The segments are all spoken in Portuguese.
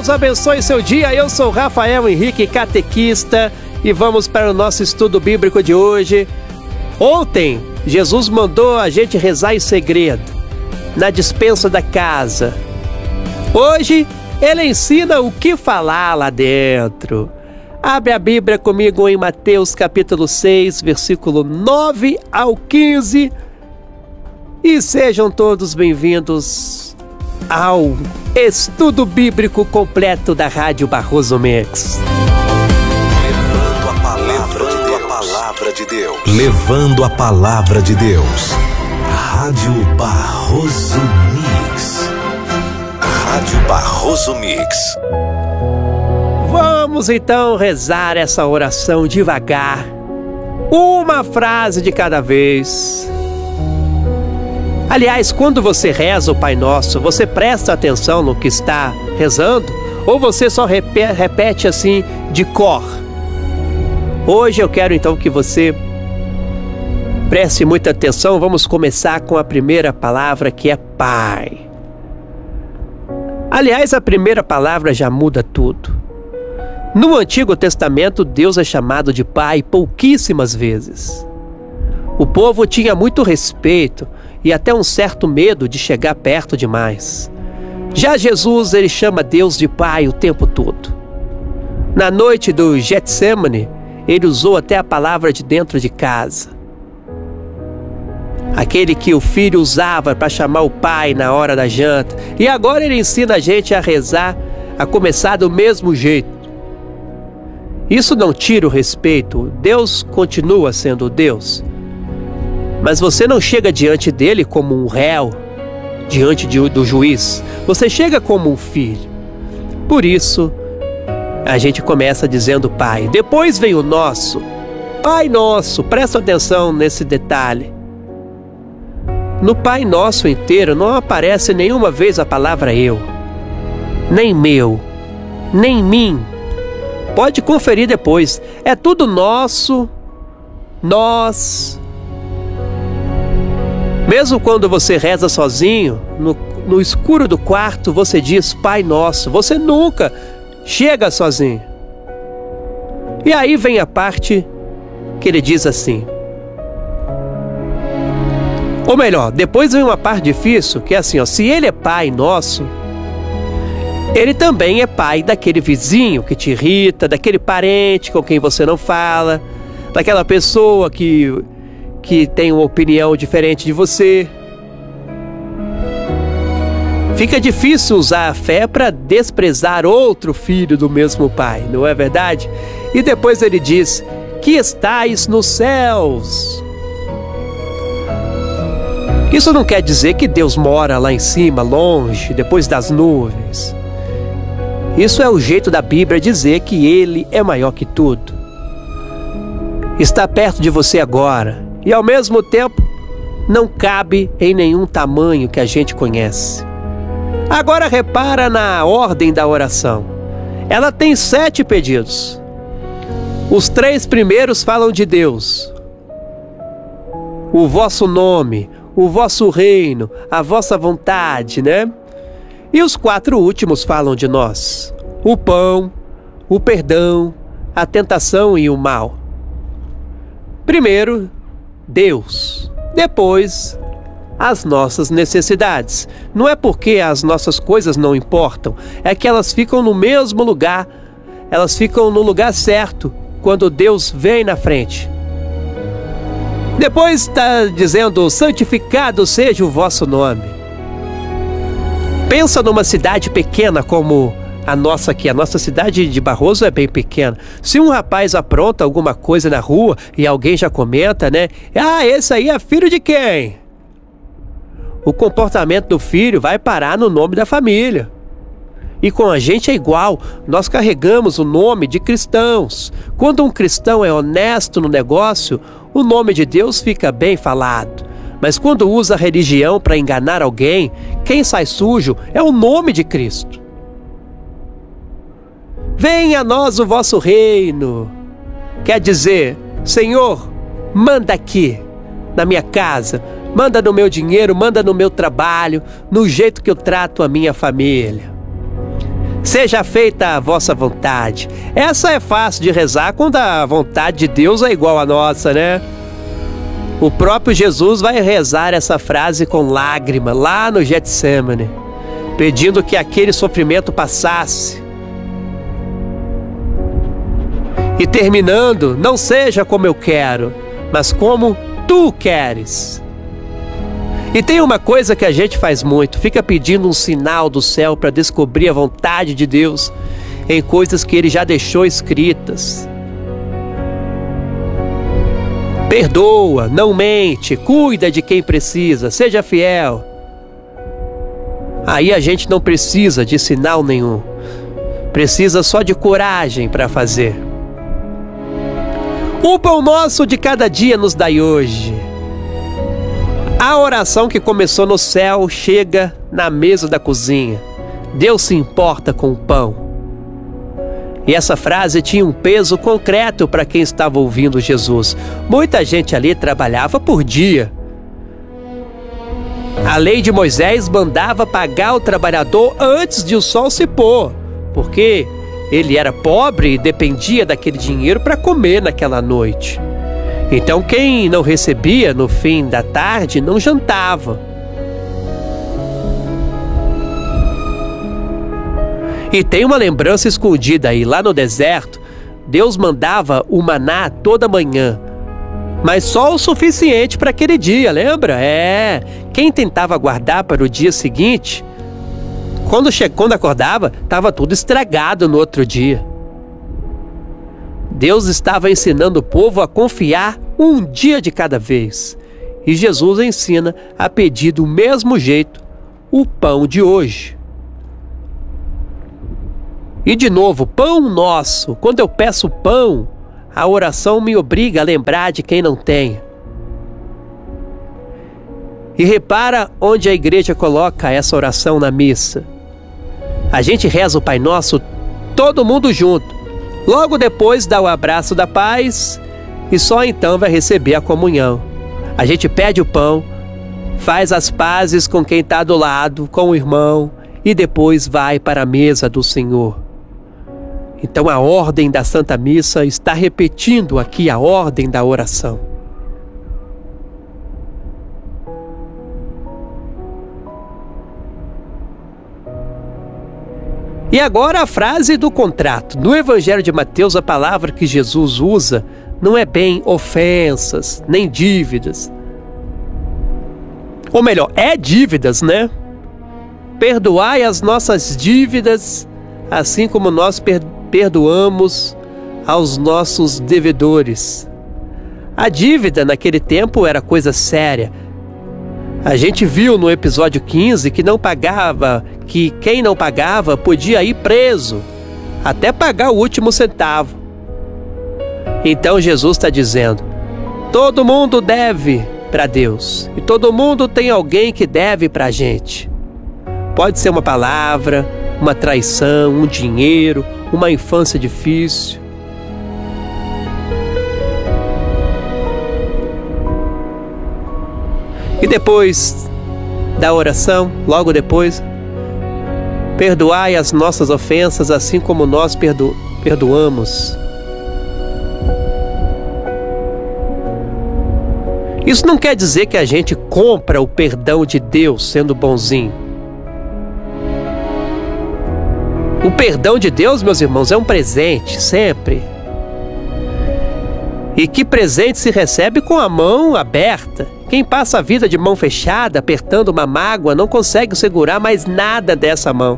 Deus abençoe seu dia. Eu sou Rafael Henrique, catequista, e vamos para o nosso estudo bíblico de hoje. Ontem, Jesus mandou a gente rezar em segredo, na despensa da casa. Hoje, Ele ensina o que falar lá dentro. Abre a Bíblia comigo em Mateus capítulo 6, versículo 9 ao 15. E sejam todos bem-vindos ao estudo bíblico completo da Rádio Barroso Mix. Levando a palavra de Deus. Levando a palavra de Deus. Rádio Barroso Mix. Rádio Barroso Mix. Vamos então rezar essa oração devagar, uma frase de cada vez. Aliás, quando você reza o Pai Nosso, você presta atenção no que está rezando? Ou você só repete assim de cor? Hoje eu quero então que você preste muita atenção. Vamos começar com a primeira palavra, que é Pai. Aliás, a primeira palavra já muda tudo. No Antigo Testamento, Deus é chamado de Pai pouquíssimas vezes. O povo tinha muito respeito e até um certo medo de chegar perto demais. Já Jesus, ele chama Deus de Pai o tempo todo. Na noite do Getsemane, ele usou até a palavra de dentro de casa. Aquele que o filho usava para chamar o pai na hora da janta. E agora ele ensina a gente a rezar, a começar do mesmo jeito. Isso não tira o respeito. Deus continua sendo Deus. Mas você não chega diante dele como um réu, diante do juiz. Você chega como um filho. Por isso, a gente começa dizendo Pai. Depois vem o nosso. Pai Nosso, presta atenção nesse detalhe. No Pai Nosso inteiro não aparece nenhuma vez a palavra eu. Nem meu, nem mim. Pode conferir depois. É tudo nosso, nós. Mesmo quando você reza sozinho, no escuro do quarto, você diz Pai Nosso. Você nunca chega sozinho. E aí vem a parte que ele diz assim. Ou melhor, depois vem uma parte difícil, que é assim, ó, se ele é Pai Nosso, ele também é pai daquele vizinho que te irrita, daquele parente com quem você não fala, daquela pessoa que tem uma opinião diferente de você. Fica difícil usar a fé para desprezar outro filho do mesmo pai, não é verdade? E depois ele diz, que estais nos céus. Isso não quer dizer que Deus mora lá em cima, longe, depois das nuvens. Isso é o jeito da Bíblia dizer que Ele é maior que tudo. Está perto de você agora. E ao mesmo tempo, não cabe em nenhum tamanho que a gente conhece. Agora repara na ordem da oração. Ela tem 7 pedidos. Os 3 primeiros falam de Deus. O vosso nome, o vosso reino, a vossa vontade, né? E os 4 últimos falam de nós. O pão, o perdão, a tentação e o mal. Primeiro, Deus, depois as nossas necessidades. Não é porque as nossas coisas não importam, é que elas ficam no mesmo lugar, elas ficam no lugar certo quando Deus vem na frente. Depois está dizendo, santificado seja o vosso nome. Pensa numa cidade pequena como a nossa aqui. A nossa cidade de Barroso é bem pequena. Se um rapaz apronta alguma coisa na rua e alguém já comenta, né? Ah, esse aí é filho de quem? O comportamento do filho vai parar no nome da família. E com a gente é igual. Nós carregamos o nome de cristãos. Quando um cristão é honesto no negócio, o nome de Deus fica bem falado. Mas quando usa a religião para enganar alguém, quem sai sujo é o nome de Cristo. Venha a nós o vosso reino. Quer dizer, Senhor, manda aqui, na minha casa, manda no meu dinheiro, manda no meu trabalho, no jeito que eu trato a minha família. Seja feita a vossa vontade. Essa é fácil de rezar quando a vontade de Deus é igual à nossa, né? O próprio Jesus vai rezar essa frase com lágrima lá no Getsemane, pedindo que aquele sofrimento passasse. E terminando, não seja como eu quero, mas como tu queres. E tem uma coisa que a gente faz muito, fica pedindo um sinal do céu para descobrir a vontade de Deus em coisas que Ele já deixou escritas. Perdoa, não mente, cuida de quem precisa, seja fiel. Aí a gente não precisa de sinal nenhum, precisa só de coragem para fazer. O pão nosso de cada dia nos dai hoje. A oração que começou no céu chega na mesa da cozinha. Deus se importa com o pão. E essa frase tinha um peso concreto para quem estava ouvindo Jesus. Muita gente ali trabalhava por dia. A lei de Moisés mandava pagar o trabalhador antes de o sol se pôr, porque ele era pobre e dependia daquele dinheiro para comer naquela noite. Então quem não recebia no fim da tarde não jantava. E tem uma lembrança escondida aí, lá no deserto, Deus mandava o maná toda manhã, mas só o suficiente para aquele dia, lembra? Quem tentava guardar para o dia seguinte, quando acordava, estava tudo estragado no outro dia. Deus estava ensinando o povo a confiar um dia de cada vez. E Jesus ensina a pedir do mesmo jeito o pão de hoje. E de novo, pão nosso. Quando eu peço pão, a oração me obriga a lembrar de quem não tem. E repara onde a igreja coloca essa oração na missa. A gente reza o Pai Nosso todo mundo junto. Logo depois dá o abraço da paz e só então vai receber a comunhão. A gente pede o pão, faz as pazes com quem está do lado, com o irmão, e depois vai para a mesa do Senhor. Então a ordem da Santa Missa está repetindo aqui a ordem da oração. E agora a frase do contrato. No Evangelho de Mateus, a palavra que Jesus usa não é bem ofensas, nem dívidas. Ou melhor, é dívidas, né? Perdoai as nossas dívidas, assim como nós perdoamos aos nossos devedores. A dívida naquele tempo era coisa séria. A gente viu no episódio 15 que quem não pagava podia ir preso, até pagar o último centavo. Então Jesus está dizendo, todo mundo deve para Deus, e todo mundo tem alguém que deve para a gente. Pode ser uma palavra, uma traição, um dinheiro, uma infância difícil. E depois da oração, logo depois, perdoai as nossas ofensas, assim como nós perdoamos. Isso não quer dizer que a gente compra o perdão de Deus sendo bonzinho. O perdão de Deus, meus irmãos, é um presente, sempre. E que presente se recebe com a mão aberta. Quem passa a vida de mão fechada, apertando uma mágoa, não consegue segurar mais nada dessa mão.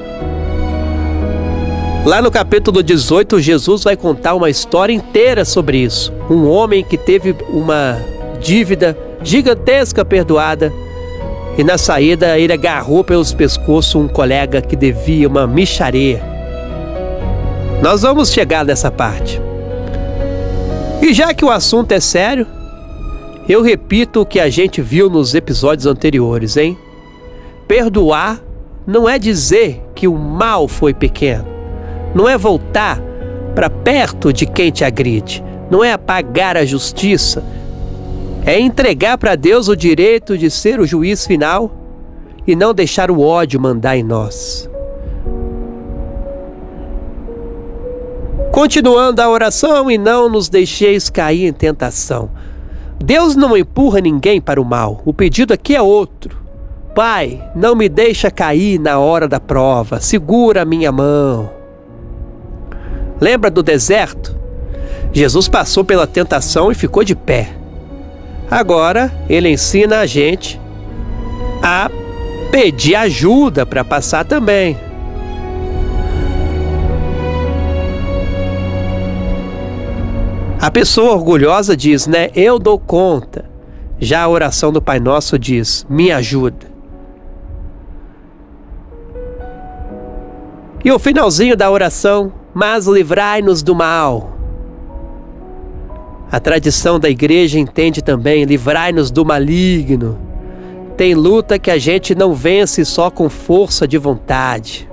Lá no capítulo 18, Jesus vai contar uma história inteira sobre isso. Um homem que teve uma dívida gigantesca perdoada, e na saída ele agarrou pelos pescoços um colega que devia uma mixaria. Nós vamos chegar nessa parte. E já que o assunto é sério, eu repito o que a gente viu nos episódios anteriores, hein? Perdoar não é dizer que o mal foi pequeno. Não é voltar para perto de quem te agride. Não é apagar a justiça. É entregar para Deus o direito de ser o juiz final e não deixar o ódio mandar em nós. Continuando a oração, e não nos deixeis cair em tentação. Deus não empurra ninguém para o mal. O pedido aqui é outro. Pai, não me deixa cair na hora da prova. Segura a minha mão. Lembra do deserto? Jesus passou pela tentação e ficou de pé. Agora, ele ensina a gente a pedir ajuda para passar também. A pessoa orgulhosa diz, né? Eu dou conta. Já a oração do Pai Nosso diz, me ajuda. E o finalzinho da oração, mas livrai-nos do mal. A tradição da igreja entende também, livrai-nos do maligno. Tem luta que a gente não vence só com força de vontade.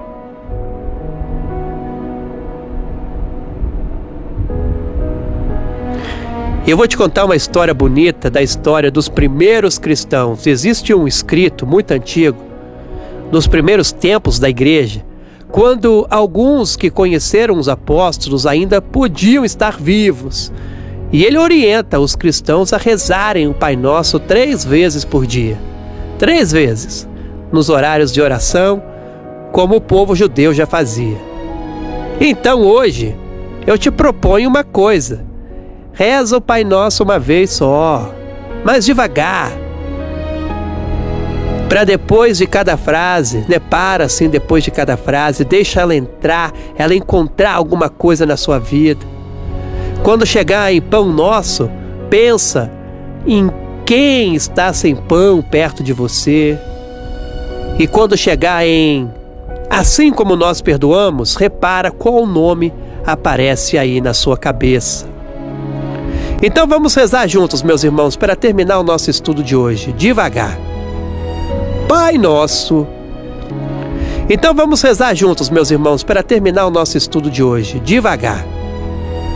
Eu vou te contar uma história bonita da história dos primeiros cristãos. Existe um escrito muito antigo, nos primeiros tempos da igreja, quando alguns que conheceram os apóstolos ainda podiam estar vivos. E ele orienta os cristãos a rezarem o Pai Nosso 3 vezes por dia. 3 vezes, nos horários de oração, como o povo judeu já fazia. Então hoje, eu te proponho uma coisa. Reza o Pai Nosso uma vez só, mas devagar. Para depois de cada frase, né? Para assim depois de cada frase, deixa ela entrar, ela encontrar alguma coisa na sua vida. Quando chegar em Pão Nosso, pensa em quem está sem pão perto de você. E quando chegar em Assim como nós perdoamos, repara qual nome aparece aí na sua cabeça. Então vamos rezar juntos, meus irmãos, para terminar o nosso estudo de hoje, devagar. Pai Nosso. Então vamos rezar juntos, meus irmãos, para terminar o nosso estudo de hoje, devagar.